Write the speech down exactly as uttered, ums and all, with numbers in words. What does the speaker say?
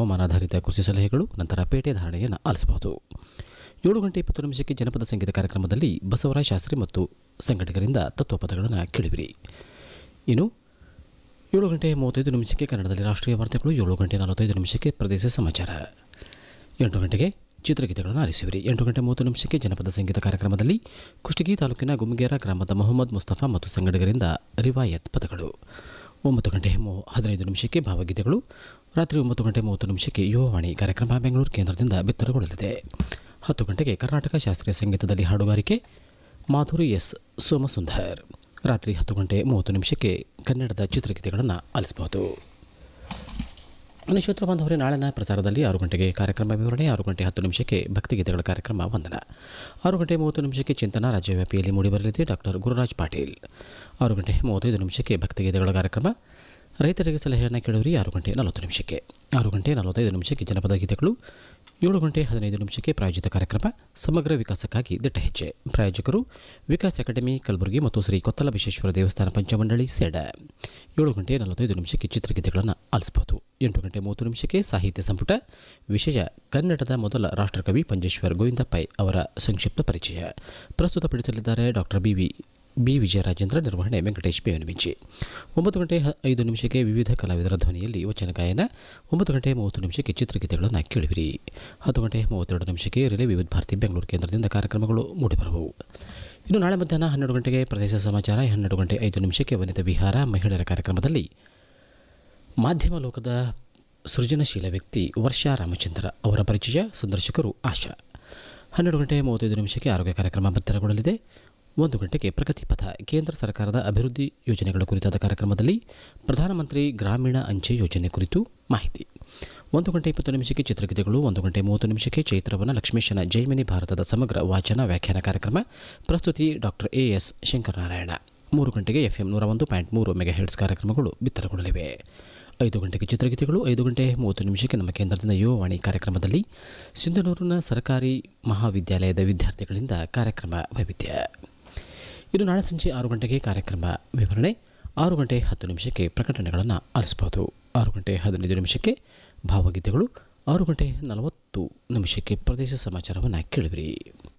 ಹವಾಮಾನಾಧಾರಿತ ಕೃಷಿ ಸಲಹೆಗಳು, ನಂತರ ಪೇಟೆ ಧಾರಣೆಯನ್ನು ಆಲಿಸಬಹುದು. ಏಳು ಗಂಟೆ ಇಪ್ಪತ್ತು ನಿಮಿಷಕ್ಕೆ ಜನಪದ ಸಂಗೀತ ಕಾರ್ಯಕ್ರಮದಲ್ಲಿ ಬಸವರಾಜ ಶಾಸ್ತ್ರಿ ಮತ್ತು ಸಂಘಟಕರಿಂದ ತತ್ವಪದಗಳನ್ನು ಕೇಳಿವಿರಿ. ಇನ್ನು ಏಳು ಗಂಟೆ ಮೂವತ್ತೈದು ನಿಮಿಷಕ್ಕೆ ಕನ್ನಡದಲ್ಲಿ ರಾಷ್ಟ್ರೀಯ ವಾರ್ತೆಗಳು, ಏಳು ಗಂಟೆ ನಲವತ್ತೈದು ನಿಮಿಷಕ್ಕೆ ಪ್ರದೇಶ ಸಮಾಚಾರ, ಎಂಟು ಗಂಟೆಗೆ ಚಿತ್ರಗೀತೆಗಳನ್ನು ಆಲಿಸುವಿರಿ. ಎಂಟು ಗಂಟೆ ಮೂವತ್ತು ನಿಮಿಷಕ್ಕೆ ಜನಪದ ಸಂಗೀತ ಕಾರ್ಯಕ್ರಮದಲ್ಲಿ ಕುಷ್ಟಗಿ ತಾಲೂಕಿನ ಗುಮ್ಗೇರ ಗ್ರಾಮದ ಮೊಹಮ್ಮದ್ ಮುಸ್ತಫಾ ಮತ್ತು ಸಂಘಟಕರಿಂದ ರಿವಾಯತ್ ಪದಗಳು. ಒಂಬತ್ತು ಗಂಟೆ ಮೂ ಹದಿನೈದು ನಿಮಿಷಕ್ಕೆ ಭಾವಗೀತೆಗಳು. ರಾತ್ರಿ ಒಂಬತ್ತು ಗಂಟೆ ಮೂವತ್ತು ನಿಮಿಷಕ್ಕೆ ಯುವವಾಣಿ ಕಾರ್ಯಕ್ರಮ ಬೆಂಗಳೂರು ಕೇಂದ್ರದಿಂದ ಬಿತ್ತರಗೊಳ್ಳಲಿದೆ. ಹತ್ತು ಗಂಟೆಗೆ ಕರ್ನಾಟಕ ಶಾಸ್ತ್ರೀಯ ಸಂಗೀತದಲ್ಲಿ ಹಾಡುಗಾರಿಕೆ ಮಾಧುರಿ ಎಸ್ ಸೋಮಸುಂದರ್. ರಾತ್ರಿ ಹತ್ತು ಗಂಟೆ ಮೂವತ್ತು ನಿಮಿಷಕ್ಕೆ ಕನ್ನಡದ ಚಿತ್ರಗೀತೆಗಳನ್ನು ಆಲಿಸಬಹುದು. ನಕ್ಷತ್ರ ಬಾಂಧವರೇ, ನಾಳಿನ ಪ್ರಸಾರದಲ್ಲಿ ಆರು ಗಂಟೆಗೆ ಕಾರ್ಯಕ್ರಮ ವಿವರಣೆ, ಆರು ಗಂಟೆ ಹತ್ತು ನಿಮಿಷಕ್ಕೆ ಭಕ್ತಿಗೀತೆಗಳ ಕಾರ್ಯಕ್ರಮ ವಂದನ, ಆರು ಗಂಟೆ ಮೂವತ್ತು ನಿಮಿಷಕ್ಕೆ ಚಿಂತನ ರಾಜ್ಯವ್ಯಾಪಿಯಲ್ಲಿ ಮೂಡಿಬರಲಿದೆ ಡಾಕ್ಟರ್ ಗುರುರಾಜ್ ಪಾಟೀಲ್. ಆರು ಗಂಟೆ ಮೂವತ್ತೈದು ನಿಮಿಷಕ್ಕೆ ಭಕ್ತಿಗೀತೆಗಳ ಕಾರ್ಯಕ್ರಮ ರೈತರಿಗೆ ಸಲಹೆಯನ್ನು ಕೇಳುವರಿ. ಆರು ಗಂಟೆ ನಲವತ್ತು ನಿಮಿಷಕ್ಕೆ ಆರು ಗಂಟೆ ನಲವತ್ತೈದು ನಿಮಿಷಕ್ಕೆ ಜನಪದ ಗೀತೆಗಳು. ಏಳು ಗಂಟೆ ಹದಿನೈದು ನಿಮಿಷಕ್ಕೆ ಪ್ರಾಯೋಜಿತ ಕಾರ್ಯಕ್ರಮ ಸಮಗ್ರ ವಿಕಾಸಕ್ಕಾಗಿ ದಿಟ್ಟ ಹೆಜ್ಜೆ. ಪ್ರಾಯೋಜಕರು ವಿಕಾಸ್ ಅಕಾಡೆಮಿ ಕಲಬುರಗಿ ಮತ್ತು ಶ್ರೀ ಕೊತ್ತಲ ವಿಶ್ವೇಶ್ವರ ದೇವಸ್ಥಾನ ಪಂಚಮಂಡಳಿ ಸೇಡ. ಏಳು ಗಂಟೆ ನಲವತ್ತೈದು ನಿಮಿಷಕ್ಕೆ ಚಿತ್ರಗೀತೆಗಳನ್ನು ಆಲಿಸಬಹುದು. ಎಂಟು ಗಂಟೆ ಮೂವತ್ತು ನಿಮಿಷಕ್ಕೆ ಸಾಹಿತ್ಯ ಸಂಪುಟ. ವಿಷಯ ಕನ್ನಡದ ಮೊದಲ ರಾಷ್ಟ್ರಕವಿ ಪಂಜೇಶ್ವರ ಗೋವಿಂದ ಪೈ ಅವರ ಸಂಕ್ಷಿಪ್ತ ಪರಿಚಯ. ಪ್ರಸ್ತುತಪಡಿಸಲಿದ್ದಾರೆ doctor B V B Vijayarajendra. ನಿರ್ವಹಣೆ ವೆಂಕಟೇಶ್ ಬೇವನಮಿಂಚಿ. ಒಂಬತ್ತು ಗಂಟೆ ಐದು ನಿಮಿಷಕ್ಕೆ ವಿವಿಧ ಕಲಾವಿದರ ಧ್ವನಿಯಲ್ಲಿ ವಚನ ಗಾಯನ. ಒಂಬತ್ತು ಗಂಟೆ ಮೂವತ್ತು ನಿಮಿಷಕ್ಕೆ ಚಿತ್ರಗೀತೆಗಳನ್ನು ಕೇಳಿವಿರಿ. ಹತ್ತು ಗಂಟೆ ಮೂವತ್ತೆರಡು ನಿಮಿಷಕ್ಕೆ ರಿಲೇ ವಿವಿಧ ಭಾರತಿ ಬೆಂಗಳೂರು ಕೇಂದ್ರದಿಂದ ಕಾರ್ಯಕ್ರಮಗಳು ಮೂಡಿಬರುವು. ಇನ್ನು ನಾಳೆ ಮಧ್ಯಾಹ್ನ ಹನ್ನೆರಡು ಗಂಟೆಗೆ ಪ್ರದೇಶ ಸಮಾಚಾರ. ಹನ್ನೆರಡು ಗಂಟೆ ಐದು ನಿಮಿಷಕ್ಕೆ ವನಿತಾ ವಿಹಾರ ಮಹಿಳೆಯರ ಕಾರ್ಯಕ್ರಮದಲ್ಲಿ ಮಾಧ್ಯಮ ಲೋಕದ ಸೃಜನಶೀಲ ವ್ಯಕ್ತಿ ವರ್ಷಾ ರಾಮಚಂದ್ರ ಅವರ ಪರಿಚಯ. ಸಂದರ್ಶಕರು ಆಶಾ. ಹನ್ನೆರಡು ಗಂಟೆ ಮೂವತ್ತೈದು ನಿಮಿಷಕ್ಕೆ ಆರೋಗ್ಯ ಕಾರ್ಯಕ್ರಮ ಬಿತ್ತರಗೊಳ್ಳಲಿದೆ. ಒಂದು ಗಂಟೆಗೆ ಪ್ರಗತಿ ಪಥ ಕೇಂದ್ರ ಸರ್ಕಾರದ ಅಭಿವೃದ್ಧಿ ಯೋಜನೆಗಳ ಕುರಿತಾದ ಕಾರ್ಯಕ್ರಮದಲ್ಲಿ ಪ್ರಧಾನಮಂತ್ರಿ ಗ್ರಾಮೀಣ ಅಂಚೆ ಯೋಜನೆ ಕುರಿತು ಮಾಹಿತಿ. ಒಂದು ಗಂಟೆ ಇಪ್ಪತ್ತು ನಿಮಿಷಕ್ಕೆ ಚಿತ್ರಗೀತೆಗಳು. ಒಂದು ಗಂಟೆ ಮೂವತ್ತು ನಿಮಿಷಕ್ಕೆ ಚೈತ್ರವನ ಲಕ್ಷ್ಮೇಶನ ಜೈಮಿನಿ ಭಾರತದ ಸಮಗ್ರ ವಾಚನ ವ್ಯಾಖ್ಯಾನ ಕಾರ್ಯಕ್ರಮ. ಪ್ರಸ್ತುತಿ ಡಾಕ್ಟರ್ ಎ ಎಸ್ ಶಂಕರನಾರಾಯಣ. ಮೂರು ಗಂಟೆಗೆ ಎಫ್ ಎಂ ನೂರ ಒಂದು ಪಾಯಿಂಟ್ ಮೂರು ಮೆಗಾ ಹೆಡ್ಸ್ ಕಾರ್ಯಕ್ರಮಗಳು ಬಿತ್ತರಗೊಳ್ಳಲಿವೆ. ಐದು ಗಂಟೆಗೆ ಚಿತ್ರಗೀತೆಗಳು. ಐದು ಗಂಟೆ ಮೂವತ್ತು ನಿಮಿಷಕ್ಕೆ ನಮ್ಮ ಕೇಂದ್ರದಿಂದ ಯುವವಾಣಿ ಕಾರ್ಯಕ್ರಮದಲ್ಲಿ ಸಿಂಧನೂರಿನ ಸರ್ಕಾರಿ ಮಹಾವಿದ್ಯಾಲಯದ ವಿದ್ಯಾರ್ಥಿಗಳಿಂದ ಕಾರ್ಯಕ್ರಮ ವೈವಿಧ್ಯ. ಇದು ನಾಳೆ ಸಂಜೆ ಆರು ಗಂಟೆಗೆ ಕಾರ್ಯಕ್ರಮ ವಿವರಣೆ. ಆರು ಗಂಟೆ ಹತ್ತು ನಿಮಿಷಕ್ಕೆ ಪ್ರಕಟಣೆಗಳನ್ನು ಆಲಿಸಬಹುದು. ಆರು ಗಂಟೆ ಹದಿನೈದು ನಿಮಿಷಕ್ಕೆ ಭಾವಗೀತೆಗಳು. ಆರು ಗಂಟೆ ನಲವತ್ತು ನಿಮಿಷಕ್ಕೆ ಪ್ರದೇಶ ಸಮಾಚಾರವನ್ನು ಕೇಳಿವಿರಿ.